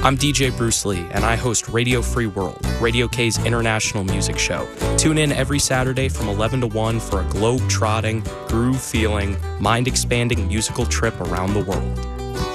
I'm DJ Bruce Lee, and I host Radio Free World, Radio K's international music show. Tune in every Saturday from 11 to 1 for a globe-trotting, groove-feeling, mind-expanding musical trip around the world.